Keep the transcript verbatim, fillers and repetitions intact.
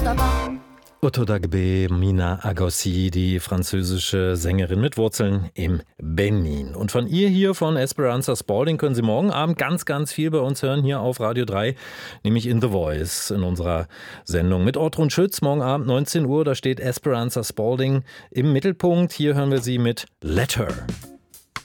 Otto Dagbe, Mina Agossi, die französische Sängerin mit Wurzeln im Benin. Und von ihr hier, von Esperanza Spalding, können Sie morgen Abend ganz, ganz viel bei uns hören, hier auf Radio drei, nämlich in The Voice, in unserer Sendung mit Ortrun Schütz. Morgen Abend neunzehn Uhr, da steht Esperanza Spalding im Mittelpunkt. Hier hören wir sie mit Let Her.